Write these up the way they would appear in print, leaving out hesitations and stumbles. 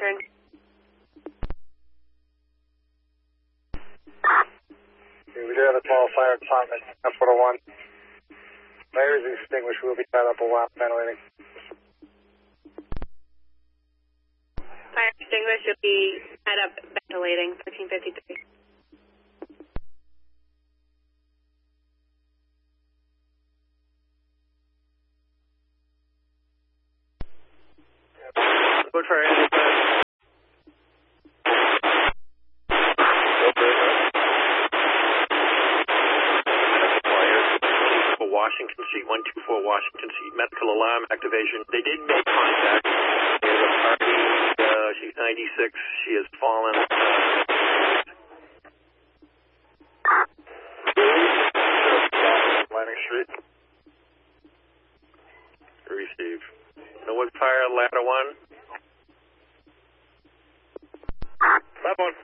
return. Okay, we do have a small fire department, F401. Fire is extinguished. We'll be tied up a while ventilating. Fire extinguished. You'll be tied up ventilating. 1353. Good for it. Washington Street, 124 Washington Street, medical alarm activation. They did make contact. There's a party. She's 96. She has fallen. Landing Street. Receive. Norwood Fire, ladder 1. Lab 1.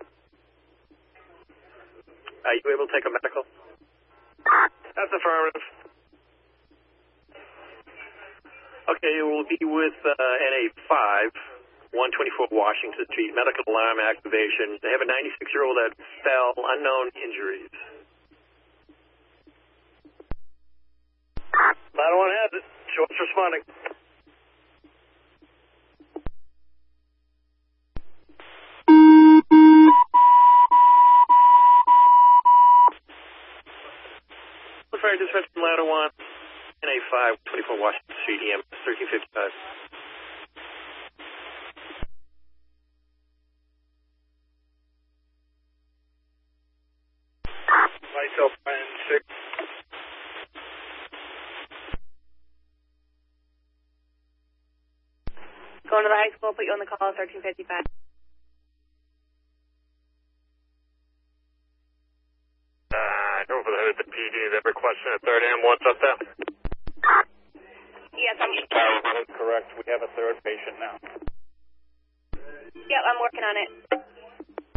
Are you able to take a medical? That's affirmative. Okay, it will be with NA5, 124 Washington Street, medical alarm activation. They have a 96-year-old that fell, unknown injuries. Ladder 1 has it. Short's responding. Fire dispatch from ladder 1, NA5, 24 Washington Street, EM 1355. Myself, 6. Going to the high school, put you on the call, 1355. Over the hood at the PD, they're requesting a third ambulance up there. Yes, I'm... That's correct. We have a third patient now. Yep, I'm working on it.